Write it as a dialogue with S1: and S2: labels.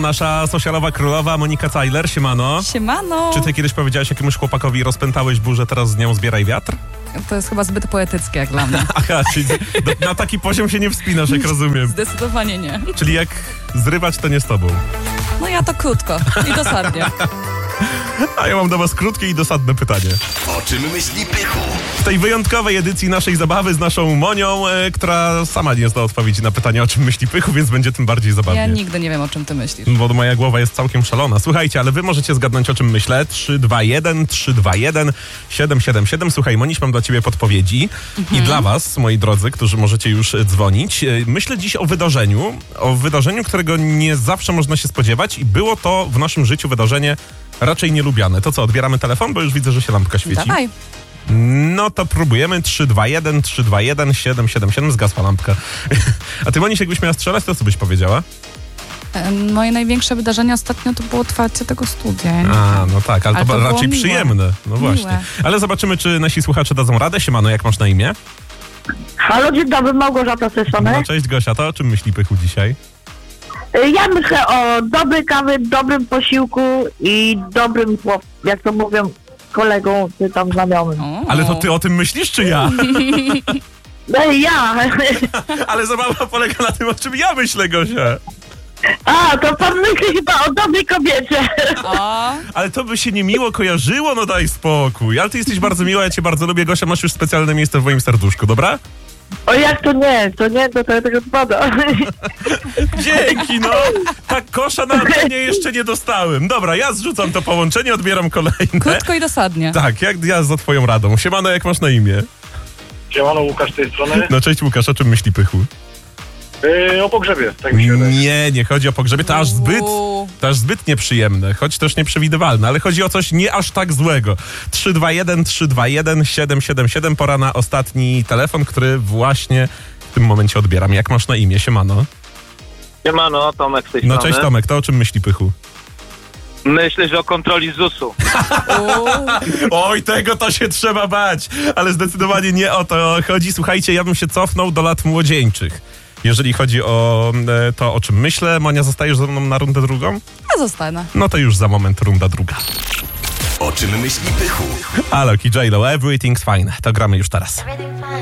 S1: Nasza socialowa królowa Monika Cajler, siemano.
S2: Siemano.
S1: Czy ty kiedyś powiedziałeś jakiemuś chłopakowi, rozpętałeś burzę, teraz z nią zbieraj wiatr?
S2: To jest chyba zbyt poetyckie jak dla mnie.
S1: Aha, czyli na taki poziom się nie wspinasz, jak rozumiem.
S2: Zdecydowanie nie.
S1: Czyli jak zrywać, to nie z tobą.
S2: No ja to krótko i dosadnie.
S1: A ja mam do was krótkie i dosadne pytanie.
S3: O czym myśli Pychu?
S1: W tej wyjątkowej edycji naszej zabawy z naszą Monią, która sama nie zna odpowiedzi na pytanie, o czym myśli Pychu, więc będzie tym bardziej zabawnie.
S2: Ja nigdy nie wiem, o czym ty myślisz.
S1: Bo moja głowa jest całkiem szalona. Słuchajcie, ale wy możecie zgadnąć, o czym myślę. 321 321 777. Słuchaj, Moniś, mam dla ciebie podpowiedzi. I dla was, moi drodzy, którzy możecie już dzwonić. Myślę dziś o wydarzeniu, którego nie zawsze można się spodziewać i było to w naszym życiu wydarzenie raczej nielubiane. To co, odbieramy telefon? Bo już widzę, że się lampka świeci.
S2: Dawaj.
S1: No to próbujemy. 321 321 777. Zgasła lampka. A ty, Moniś, jakbyś miała strzelać, to co byś powiedziała?
S2: Moje największe wydarzenie ostatnio to było otwarcie tego studia. Ja nie
S1: A,
S2: wiem.
S1: no tak, ale to
S2: było
S1: raczej
S2: miłe.
S1: przyjemne. No właśnie.
S2: Miłe.
S1: Ale zobaczymy, czy nasi słuchacze dadzą radę. Siemano, jak masz na imię?
S4: Halo, dzień dobry, Małgorzata z tej strony.
S1: No cześć, Gosia, to o czym myśli Pychu dzisiaj?
S4: Ja myślę o dobrej kawie, dobrym posiłku i dobrym, jak to mówią, kolegą czy tam znajomym.
S2: O.
S1: Ale to ty o tym myślisz, czy ja?
S4: No i ja.
S1: Ale zabawa polega na tym, o czym ja myślę, Gosia.
S4: A, to pan myśli chyba o dobrej kobiecie.
S2: O.
S1: Ale to by się niemiło kojarzyło, no daj spokój. Ale ty jesteś bardzo miła, ja cię bardzo lubię, Gosia, masz już specjalne miejsce w moim serduszku, dobra?
S4: O jak to nie, to ja tego spada.
S1: Dzięki, no. Tak kosza na antenie jeszcze nie dostałem. Dobra, ja zrzucam to połączenie, odbieram kolejne.
S2: Krótko i dosadnie.
S1: Tak, jak ja za twoją radą. Siemano, jak masz na imię?
S5: Siemano, Łukasz z tej strony.
S1: No cześć, Łukasz, o czym myśli Pychu?
S5: O pogrzebie, tak mi się wydaje.
S1: Nie chodzi o pogrzebie, to aż zbyt nieprzyjemne, choć też nieprzewidywalne, ale chodzi o coś nie aż tak złego. 321 321 777, pora na ostatni telefon, który właśnie w tym momencie odbieram. Jak masz na imię? Siemano.
S6: Siemano, Tomek z tej
S1: No
S6: strony.
S1: cześć Tomek, to o czym myśli Pychu?
S6: Myślę, że o kontroli ZUS-u.
S1: Oj, tego to się trzeba bać, ale zdecydowanie nie o to chodzi. Słuchajcie, ja bym się cofnął do lat młodzieńczych. Jeżeli chodzi o to, o czym myślę. Monia, zostajesz ze mną na rundę drugą?
S2: Ja zostanę.
S1: No to już za moment runda druga.
S3: O czym myśli Pychu?
S1: Alok i J-Lo, Everything's Fine. To gramy już teraz.